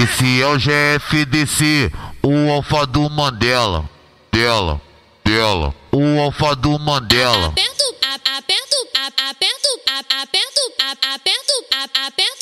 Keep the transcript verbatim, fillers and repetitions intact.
Esse é o G F D C, o alfa do Mandela. Dela, dela, o alfa do Mandela. Aperto, aperto, aperto, aperto, aperto, aperto, aperto.